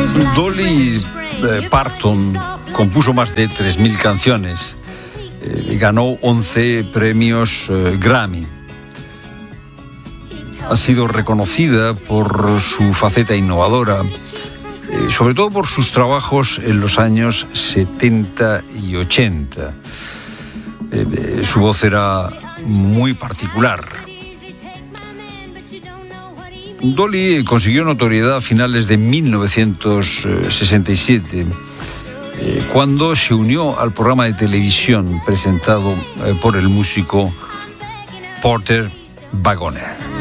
Dolly Parton compuso más de 3.000 canciones, ganó 11 premios Grammy. Ha sido reconocida por su faceta innovadora, sobre todo por sus trabajos en los años 70 y 80. Su voz era muy particular. Dolly consiguió notoriedad a finales de 1967, cuando se unió al programa de televisión presentado por el músico Porter Wagoner.